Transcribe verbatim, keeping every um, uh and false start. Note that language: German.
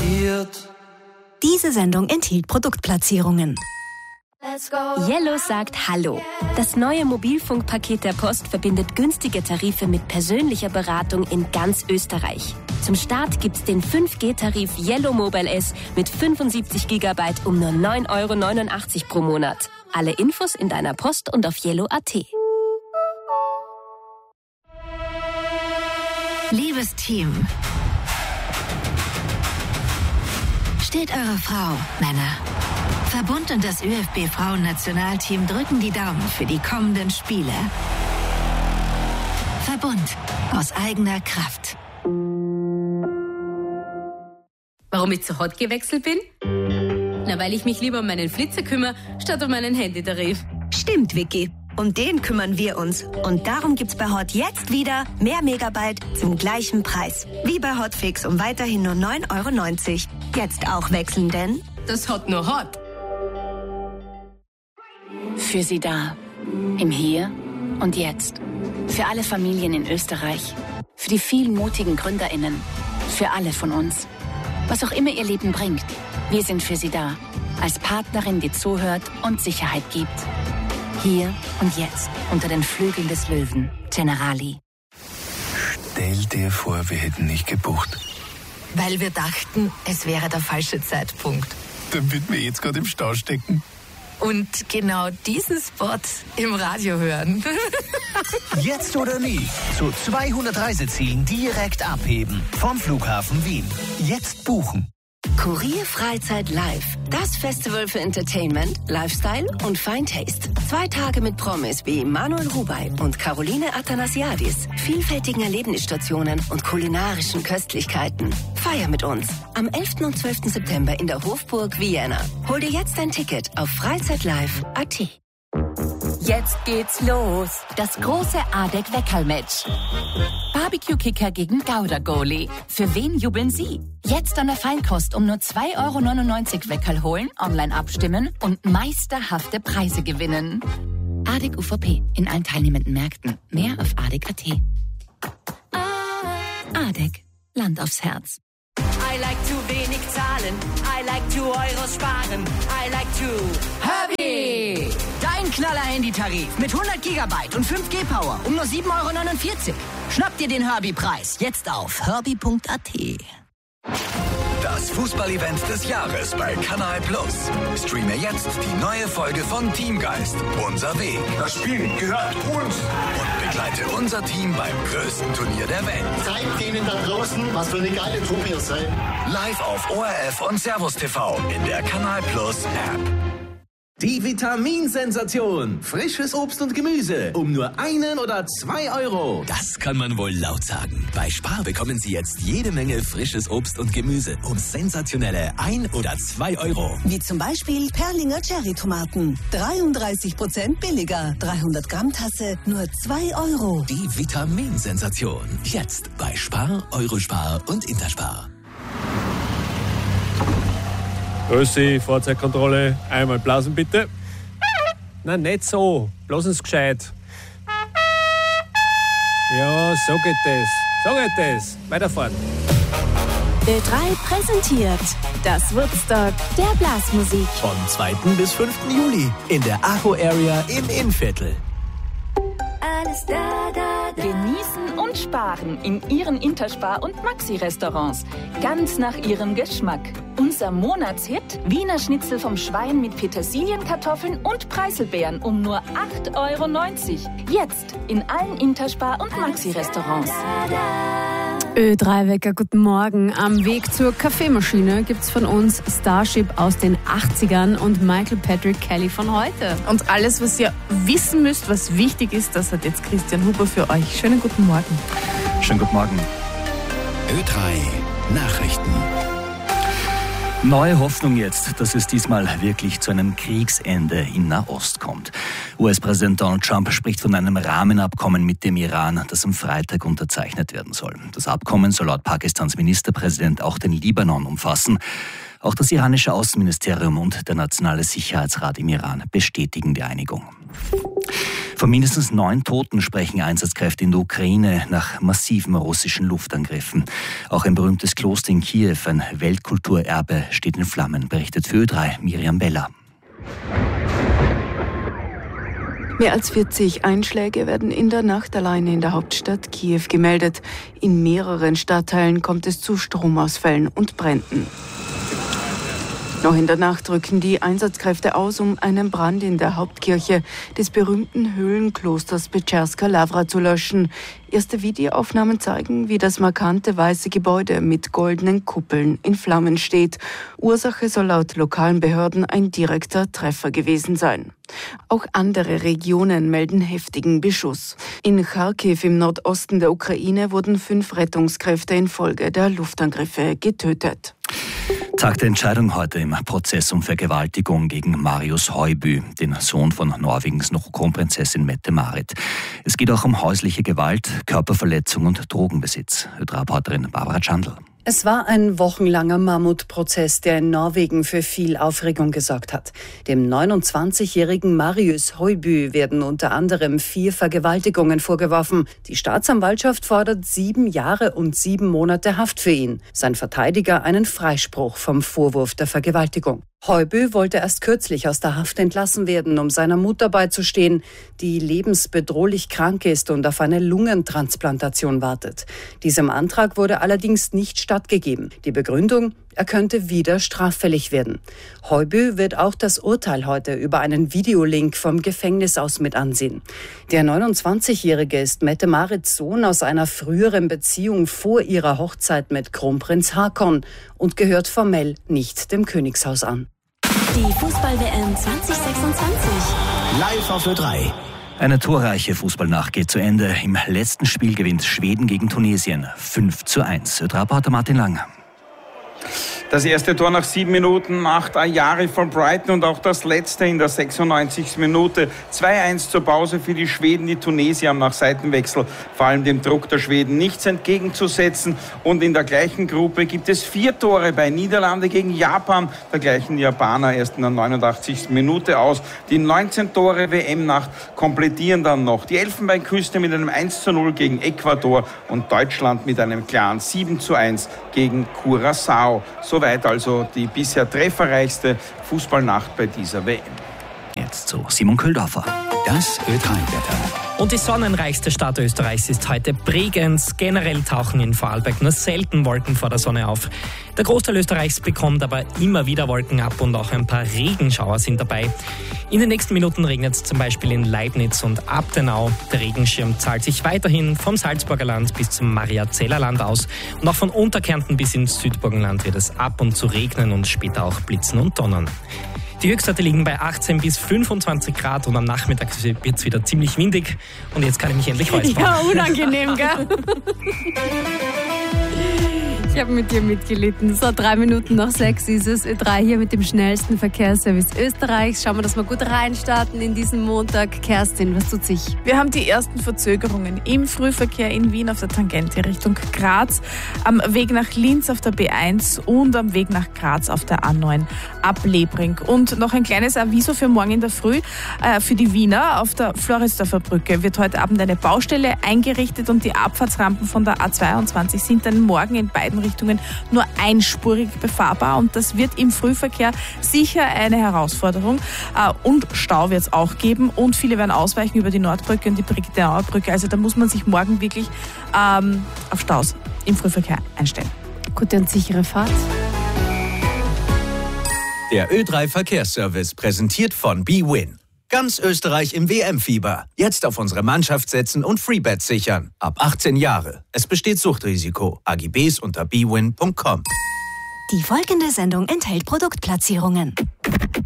passiert. Diese Sendung enthielt Produktplatzierungen. Yellow sagt Hallo. Das neue Mobilfunkpaket der Post verbindet günstige Tarife mit persönlicher Beratung in ganz Österreich. Zum Start gibt's den fünf G Tarif Yellow Mobile S mit fünfundsiebzig Gigabyte um nur neun Euro neunundachtzig pro Monat. Alle Infos in deiner Post und auf yellow punkt at. Liebes Team, steht eure Frau, Männer. Verbund und das ÖFB-Frauen-Nationalteam drücken die Daumen für die kommenden Spiele. Verbund aus eigener Kraft. Warum ich zu Hot gewechselt bin? Na, weil ich mich lieber um meinen Flitzer kümmere, statt um meinen Handytarif. Stimmt, Vicky. Um den kümmern wir uns. Und darum gibt's bei Hot jetzt wieder mehr Megabyte zum gleichen Preis. Wie bei Hotfix um weiterhin nur neun Euro neunzig. Jetzt auch wechseln, denn Das Hot nur Hot. Für Sie da. Im Hier und Jetzt. Für alle Familien in Österreich. Für die vielen mutigen GründerInnen. Für alle von uns. Was auch immer Ihr Leben bringt. Wir sind für Sie da. Als Partnerin, die zuhört und Sicherheit gibt. Hier und jetzt. Unter den Flügeln des Löwen. Generali. Stell dir vor, wir hätten nicht gebucht. Weil wir dachten, es wäre der falsche Zeitpunkt. Damit wir jetzt gerade im Stau stecken. Und genau diesen Spot im Radio hören. Jetzt oder nie. Zu zweihundert Reisezielen direkt abheben. Vom Flughafen Wien. Jetzt buchen. Kurier Freizeit Live. Das Festival für Entertainment, Lifestyle und Fine Taste. Zwei Tage mit Promis wie Manuel Rubey und Caroline Athanasiadis. Vielfältigen Erlebnisstationen und kulinarischen Köstlichkeiten. Feier mit uns. Am elften und zwölften September in der Hofburg Vienna. Hol dir jetzt ein Ticket auf freizeitlive punkt at. Jetzt geht's los. Das große Adek-Weckerl-Match. Barbecue-Kicker gegen Gouda-Goalie. Für wen jubeln Sie? Jetzt an der Feinkost um nur zwei Euro neunundneunzig Weckerl holen, online abstimmen und meisterhafte Preise gewinnen. Adek U V P in allen teilnehmenden Märkten. Mehr auf adek punkt at. Adek. Land aufs Herz. I like zu wenig zahlen. I like to Euros sparen. I like to Herbie! Dein Knaller-Handy-Tarif mit hundert Gigabyte und fünf G Power um nur sieben Euro neunundvierzig. Schnapp dir den Herbie-Preis jetzt auf herbie punkt at. Das Fußball-Event des Jahres bei Kanal Plus. Streame jetzt die neue Folge von Teamgeist. Unser Weg. Das Spiel gehört uns. Und begleite unser Team beim größten Turnier der Welt. Zeigt denen da draußen, was für eine geile Truppe ihr seid. Live auf O R F und Servus T V in der Kanal Plus App. Die Vitaminsensation. Frisches Obst und Gemüse um nur einen oder zwei Euro. Das kann man wohl laut sagen. Bei Spar bekommen Sie jetzt jede Menge frisches Obst und Gemüse um sensationelle ein oder zwei Euro. Wie zum Beispiel Perlinger Cherry-Tomaten. dreiunddreißig Prozent billiger. dreihundert Gramm Tasse nur zwei Euro. Die Vitaminsensation. Jetzt bei Spar, Eurospar und Interspar. Grüß Sie, Fahrzeugkontrolle. Einmal blasen bitte. Nein, nicht so. Blasen's gescheit. Ja, so geht das. So geht das. Weiterfahren. Ö drei präsentiert das Woodstock der Blasmusik. Vom zweiten bis fünften Juli in der Acho Area im Innviertel. Alles da, da, da. Genießen und sparen in Ihren Interspar- und Maxi-Restaurants. Ganz nach Ihrem Geschmack. Unser Monatshit: Wiener Schnitzel vom Schwein mit Petersilienkartoffeln und Preiselbeeren um nur acht Euro neunzig. Jetzt in allen Interspar- und Maxi-Restaurants. Ö drei Wecker, guten Morgen. Am Weg zur Kaffeemaschine gibt's von uns Starship aus den achtzigern und Michael Patrick Kelly von heute. Und alles, was ihr wissen müsst, was wichtig ist, das hat jetzt Christian Huber für euch. Schönen guten Morgen. Schönen guten Morgen. Ö drei Nachrichten. Neue Hoffnung jetzt, dass es diesmal wirklich zu einem Kriegsende in Nahost kommt. U S-Präsident Donald Trump spricht von einem Rahmenabkommen mit dem Iran, das am Freitag unterzeichnet werden soll. Das Abkommen soll laut Pakistans Ministerpräsident auch den Libanon umfassen. Auch das iranische Außenministerium und der Nationale Sicherheitsrat im Iran bestätigen die Einigung. Von mindestens neun Toten sprechen Einsatzkräfte in der Ukraine nach massiven russischen Luftangriffen. Auch ein berühmtes Kloster in Kiew, ein Weltkulturerbe, steht in Flammen, berichtet für Ö drei Miriam Beller. Mehr als vierzig Einschläge werden in der Nacht alleine in der Hauptstadt Kiew gemeldet. In mehreren Stadtteilen kommt es zu Stromausfällen und Bränden. Noch in der Nacht rücken die Einsatzkräfte aus, um einen Brand in der Hauptkirche des berühmten Höhlenklosters Petscherska Lawra zu löschen. Erste Videoaufnahmen zeigen, wie das markante weiße Gebäude mit goldenen Kuppeln in Flammen steht. Ursache soll laut lokalen Behörden ein direkter Treffer gewesen sein. Auch andere Regionen melden heftigen Beschuss. In Charkiw im Nordosten der Ukraine wurden fünf Rettungskräfte infolge der Luftangriffe getötet. Tag der Entscheidung heute im Prozess um Vergewaltigung gegen Marius Højbye, den Sohn von Norwegens noch Kronprinzessin Mette-Marit. Es geht auch um häusliche Gewalt, Körperverletzung und Drogenbesitz. Ö drei-Reporterin Barbara Chandl. Es war ein wochenlanger Mammutprozess, der in Norwegen für viel Aufregung gesorgt hat. Dem neunundzwanzigjährigen Marius Højbye werden unter anderem vier Vergewaltigungen vorgeworfen. Die Staatsanwaltschaft fordert sieben Jahre und sieben Monate Haft für ihn. Sein Verteidiger einen Freispruch vom Vorwurf der Vergewaltigung. Højbye wollte erst kürzlich aus der Haft entlassen werden, um seiner Mutter beizustehen, die lebensbedrohlich krank ist und auf eine Lungentransplantation wartet. Diesem Antrag wurde allerdings nicht stattgegeben. Die Begründung: er könnte wieder straffällig werden. Højbye wird auch das Urteil heute über einen Videolink vom Gefängnis aus mit ansehen. Der neunundzwanzigjährige ist Mette-Marits Sohn aus einer früheren Beziehung vor ihrer Hochzeit mit Kronprinz Haakon und gehört formell nicht dem Königshaus an. Die Fußball-W M zwanzig sechsundzwanzig. Live auf Ö drei. Eine torreiche Fußballnacht geht zu Ende. Im letzten Spiel gewinnt Schweden gegen Tunesien fünf zu eins. Ö drei-Reporter Martin Lang. Das erste Tor nach sieben Minuten macht Ayari von Brighton und auch das letzte in der sechsundneunzigsten Minute. zwei eins zur Pause für die Schweden. Die Tunesier haben nach Seitenwechsel vor allem dem Druck der Schweden nichts entgegenzusetzen. Und in der gleichen Gruppe gibt es vier Tore bei Niederlande gegen Japan. Da gleichen die Japaner erst in der neunundachtzigsten Minute aus. Die neunzehn Tore W M-Nacht komplettieren dann noch die Elfenbeinküste mit einem eins zu null gegen Ecuador und Deutschland mit einem klaren sieben zu eins gegen Curaçao. Soweit also die bisher trefferreichste Fußballnacht bei dieser W M. Jetzt zu Simon Köhldorfer. Das Ö drei-Wetter. Und die sonnenreichste Stadt Österreichs ist heute Bregenz. Generell tauchen in Vorarlberg nur selten Wolken vor der Sonne auf. Der Großteil Österreichs bekommt aber immer wieder Wolken ab und auch ein paar Regenschauer sind dabei. In den nächsten Minuten regnet es zum Beispiel in Leibniz und Abtenau. Der Regenschirm zahlt sich weiterhin vom Salzburger Land bis zum Mariazeller Land aus. Und auch von Unterkärnten bis ins Südburgenland wird es ab und zu regnen und später auch blitzen und donnern. Die Höchstwerte liegen bei achtzehn bis fünfundzwanzig Grad und am Nachmittag wird es wieder ziemlich windig. Und jetzt kann ich mich endlich räuspern. Ja, unangenehm, gell? Ich habe mit dir mitgelitten. So, drei Minuten nach sechs ist es. Ö drei hier mit dem schnellsten Verkehrsservice Österreichs. Schauen wir, dass wir gut reinstarten in diesen Montag. Kerstin, was tut sich? Wir haben die ersten Verzögerungen im Frühverkehr in Wien auf der Tangente Richtung Graz, am Weg nach Linz auf der B eins und am Weg nach Graz auf der A neun ab Lebring. Und noch ein kleines Aviso für morgen in der Früh. Äh, für die Wiener auf der Floridsdorfer Brücke wird heute Abend eine Baustelle eingerichtet und die Abfahrtsrampen von der A zweiundzwanzig sind dann morgen in beiden Richtungen nur einspurig befahrbar und das wird im Frühverkehr sicher eine Herausforderung. Und Stau wird es auch geben und viele werden ausweichen über die Nordbrücke und die Brigittenauer Brücke. Also da muss man sich morgen wirklich ähm, auf Staus im Frühverkehr einstellen. Gute und sichere Fahrt. Der Ö drei Verkehrsservice präsentiert von bwin. Ganz Österreich im W M-Fieber. Jetzt auf unsere Mannschaft setzen und Freebets sichern. Ab achtzehn Jahre. Es besteht Suchtrisiko. A G Bs unter bwin punkt com. Die folgende Sendung enthält Produktplatzierungen.